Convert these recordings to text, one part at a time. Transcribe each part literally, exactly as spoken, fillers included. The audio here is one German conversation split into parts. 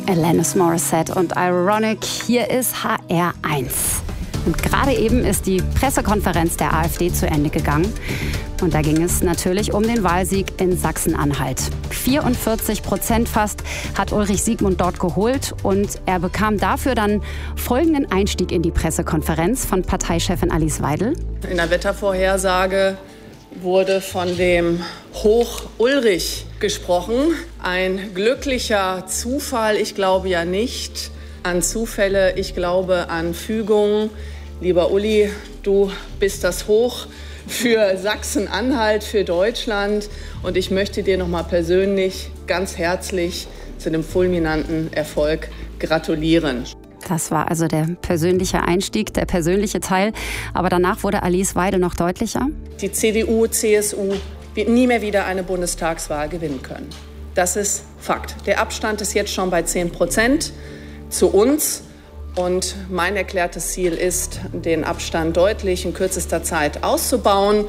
Alanis Morissette und Ironic. Hier ist H R eins. Und gerade eben ist die Pressekonferenz der AfD zu Ende gegangen. Und da ging es natürlich um den Wahlsieg in Sachsen-Anhalt. vierundvierzig Prozent fast hat Ulrich Siegmund dort geholt. Und er bekam dafür dann folgenden Einstieg in die Pressekonferenz von Parteichefin Alice Weidel. In der Wettervorhersage wurde von dem Hoch Ulrich gesprochen. Ein glücklicher Zufall, ich glaube ja nicht an Zufälle, ich glaube an Fügungen. Lieber Uli, du bist das Hoch für Sachsen-Anhalt, für Deutschland. Und ich möchte dir noch mal persönlich ganz herzlich zu dem fulminanten Erfolg gratulieren. Das war also der persönliche Einstieg, der persönliche Teil. Aber danach wurde Alice Weidel noch deutlicher. Die C D U, C S U wird nie mehr wieder eine Bundestagswahl gewinnen können. Das ist Fakt. Der Abstand ist jetzt schon bei zehn Prozent zu uns. Und mein erklärtes Ziel ist, den Abstand deutlich in kürzester Zeit auszubauen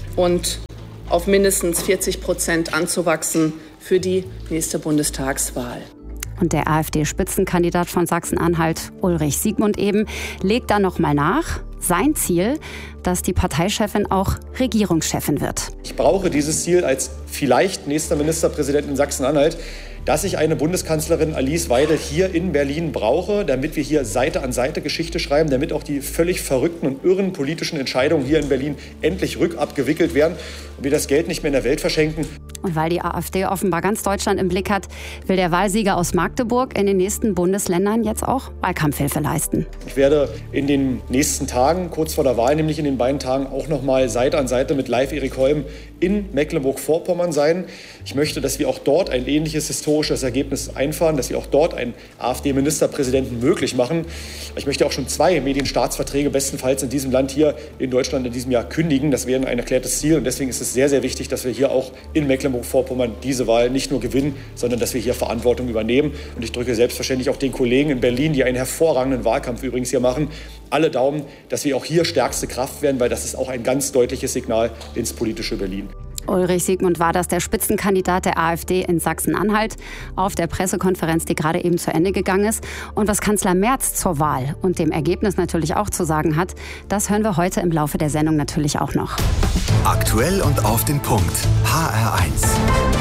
und auf mindestens vierzig Prozent anzuwachsen für die nächste Bundestagswahl. Und der AfD-Spitzenkandidat von Sachsen-Anhalt, Ulrich Siegmund eben, legt da noch mal nach. Sein Ziel, dass die Parteichefin auch Regierungschefin wird. Ich brauche dieses Ziel als vielleicht nächster Ministerpräsident in Sachsen-Anhalt, dass ich eine Bundeskanzlerin Alice Weidel hier in Berlin brauche, damit wir hier Seite an Seite Geschichte schreiben, damit auch die völlig verrückten und irren politischen Entscheidungen hier in Berlin endlich rückabgewickelt werden und wir das Geld nicht mehr in der Welt verschenken. Und weil die AfD offenbar ganz Deutschland im Blick hat, will der Wahlsieger aus Magdeburg in den nächsten Bundesländern jetzt auch Wahlkampfhilfe leisten. Ich werde in den nächsten Tagen, kurz vor der Wahl, nämlich in den beiden Tagen, auch noch mal Seite an Seite mit Live Erik Holm in Mecklenburg-Vorpommern sein. Ich möchte, dass wir auch dort ein ähnliches historisches Ergebnis einfahren, dass wir auch dort einen AfD-Ministerpräsidenten möglich machen. Ich möchte auch schon zwei Medienstaatsverträge bestenfalls in diesem Land hier in Deutschland in diesem Jahr kündigen. Das wäre ein erklärtes Ziel und deswegen ist es sehr, sehr wichtig, dass wir hier auch in Mecklenburg-Vorpommern diese Wahl nicht nur gewinnen, sondern dass wir hier Verantwortung übernehmen. Und ich drücke selbstverständlich auch den Kollegen in Berlin, die einen hervorragenden Wahlkampf übrigens hier machen, alle Daumen, dass wir auch hier stärkste Kraft werden, weil das ist auch ein ganz deutliches Signal ins politische Berlin. Ulrich Siegmund war das, der Spitzenkandidat der AfD in Sachsen-Anhalt, auf der Pressekonferenz, die gerade eben zu Ende gegangen ist. Und was Kanzler Merz zur Wahl und dem Ergebnis natürlich auch zu sagen hat, das hören wir heute im Laufe der Sendung natürlich auch noch. Aktuell und auf den Punkt. H R eins.